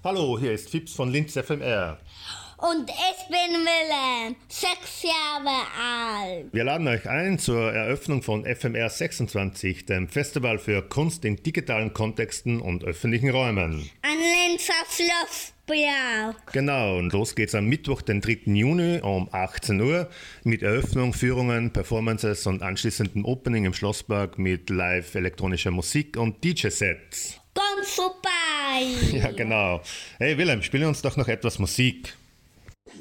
Hallo, hier ist Fips von Linz FMR. Und ich bin Willem, 6 Jahre alt. Wir laden euch ein zur Eröffnung von FMR 26, dem Festival für Kunst in digitalen Kontexten und öffentlichen Räumen. Ein Linzer Schlossberg. Genau, und los geht's am Mittwoch, den 3. Juni um 18 Uhr mit Eröffnung, Führungen, Performances und anschließendem Opening im Schlosspark mit live elektronischer Musik und DJ-Sets. Komm vorbei. Ja, genau. Hey Willem, spiele uns doch noch etwas Musik.